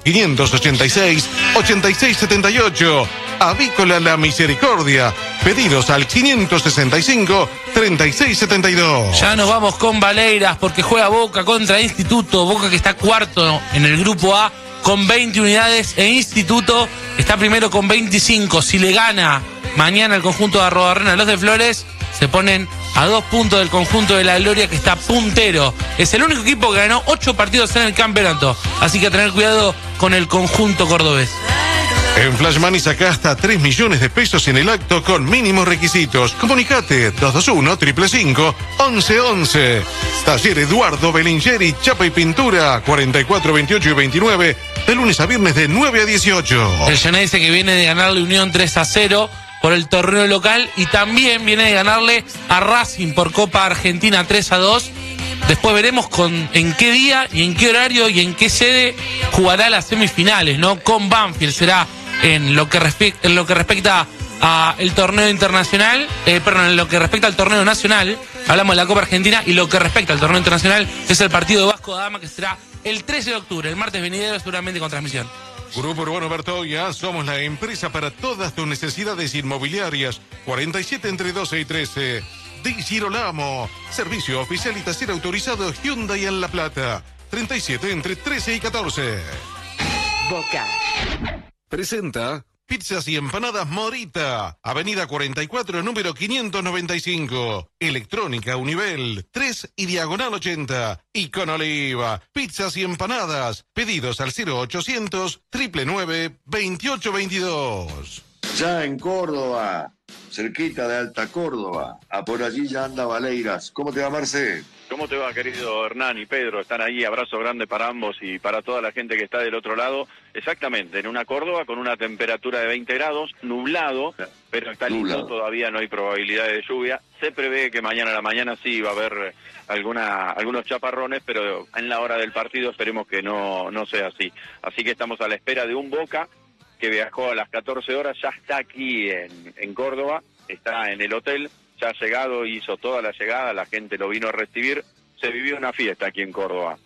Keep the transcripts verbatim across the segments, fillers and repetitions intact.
quinientos ochenta y seis, ochenta y seis setenta y ocho. Avícola La Misericordia. Pedidos al quinientos sesenta y cinco, treinta y seis setenta y dos. Ya nos vamos con Valeiras porque juega Boca contra Instituto. Boca que está cuarto en el grupo A con veinte unidades e Instituto está primero con veinticinco. Si le gana mañana el conjunto de Arrobarrena los de Flores, se ponen a dos puntos del conjunto de La Gloria, que está puntero. Es el único equipo que ganó ocho partidos en el campeonato. Así que a tener cuidado con el conjunto cordobés. En Flash Money saca hasta tres millones de pesos en el acto con mínimos requisitos. Comunicate dos dos uno, cinco cinco, once once. Taller Eduardo Belingeri, Chapa y Pintura, cuarenta y cuatro, veintiocho y veintinueve, de lunes a viernes de nueve a dieciocho. El Geneise que viene de ganarle Unión tres a cero por el torneo local y también viene de ganarle a Racing por Copa Argentina tres a dos. Después veremos con en qué día y en qué horario y en qué sede jugará las semifinales, ¿no? Con Banfield será en lo que respecta en lo que respecta a el torneo internacional, eh, perdón, en lo que respecta al torneo nacional, hablamos de la Copa Argentina, y lo que respecta al torneo internacional es el partido de Vasco da Gama, que será el trece de octubre, el martes venidero, seguramente con transmisión. Grupo Urbano Bertoia, somos la empresa para todas tus necesidades inmobiliarias. cuarenta y siete entre doce y trece. Di Girolamo, servicio oficial y taller autorizado Hyundai en La Plata. treinta y siete entre trece y catorce. Boca Presenta Pizzas y Empanadas Morita, Avenida cuarenta y cuatro, número quinientos noventa y cinco. Electrónica Univel, tres y diagonal ochenta. Y con Oliva, pizzas y empanadas. Pedidos al cero ochocientos, nueve nueve nueve, veintiocho veintidós. Ya en Córdoba, cerquita de Alta Córdoba, a por allí ya anda Valeiras. ¿Cómo te va, Marce? ¿Cómo te va, querido Hernán y Pedro? Están ahí, abrazo grande para ambos y para toda la gente que está del otro lado. Exactamente, en una Córdoba con una temperatura de veinte grados, nublado, pero está lindo, nublado. Todavía no hay probabilidades de lluvia. Se prevé que mañana a la mañana sí va a haber alguna, algunos chaparrones, pero en la hora del partido esperemos que no, no sea así. Así que estamos a la espera de un Boca que viajó a las catorce horas, ya está aquí en, en Córdoba, está en el hotel, ya ha llegado, hizo toda la llegada, la gente lo vino a recibir, se vivió una fiesta aquí en Córdoba.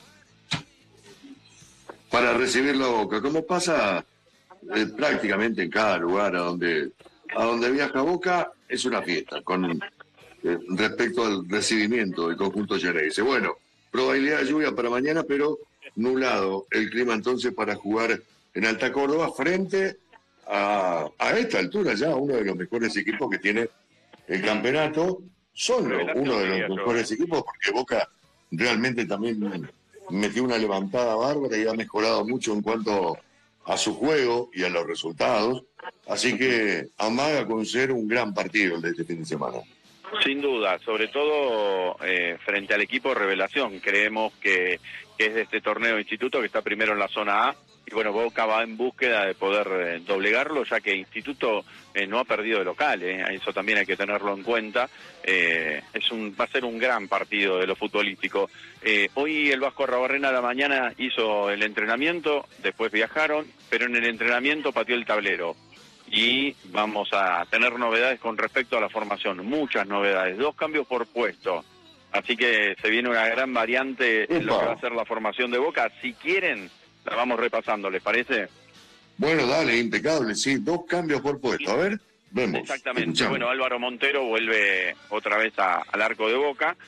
Para recibirlo a Boca, ¿cómo pasa eh, prácticamente en cada lugar a donde, a donde viaja Boca? Es una fiesta, con eh, respecto al recibimiento del conjunto Geneise. Bueno, probabilidad de lluvia para mañana, pero nublado el clima entonces para jugar en Alta Córdoba frente a, a esta altura ya uno de los mejores equipos que tiene el campeonato, solo uno de los mejores equipos, porque Boca realmente también metió una levantada bárbara y ha mejorado mucho en cuanto a su juego y a los resultados, así que amaga con ser un gran partido el de este fin de semana. Sin duda, sobre todo eh, frente al equipo Revelación, creemos que, que es de este torneo Instituto que está primero en la zona A, y bueno, Boca va en búsqueda de poder eh, doblegarlo, ya que Instituto eh, no ha perdido de local, eh, eso también hay que tenerlo en cuenta. Eh, es un va a ser un gran partido de lo futbolístico. Eh, hoy el Vasco Arrobarrena a la mañana hizo el entrenamiento, después viajaron, pero en el entrenamiento pateó el tablero. Y vamos a tener novedades con respecto a la formación, muchas novedades, dos cambios por puesto. Así que se viene una gran variante en lo que va a ser la formación de Boca. Si quieren, la vamos repasando, ¿les parece? Bueno, dale, impecable, sí, dos cambios por puesto, a ver, vemos. Exactamente, escuchamos. Bueno, Álvaro Montero vuelve otra vez a, al arco de Boca.